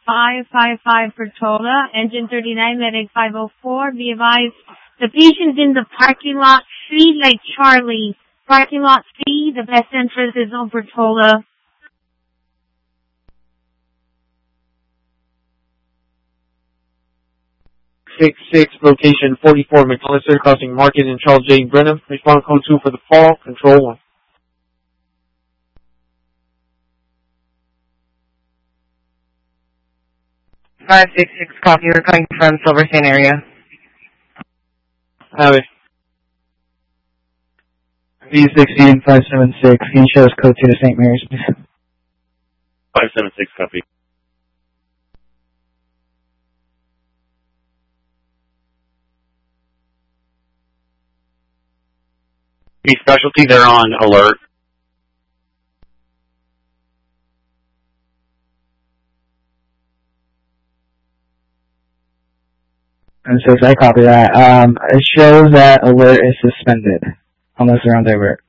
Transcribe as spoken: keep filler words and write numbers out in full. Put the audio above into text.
five five five Portola, engine thirty-nine, medic five oh four. Be advised, the patient's in the parking lot C, like Charlie. Parking lot C, the best entrance is on Portola. six six, location forty-four McAllister, crossing Market and Charles J. Brenham. Respond code two for the fall, control one. five six six, copy, we're coming from Silverstein area. Have it. V sixteen five seven six, can you show us code two to Saint Mary's, please? five seven six, copy. The specialty, they're on alert. And so I copy that. Um, it shows that alert is suspended unless they're on divert.